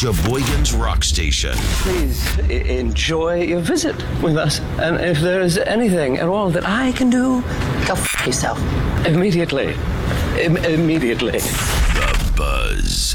Sheboygan's Rock Station. Please enjoy your visit with us. And if there is anything at all that I can do, go f yourself. Immediately. Immediately. The Buzz.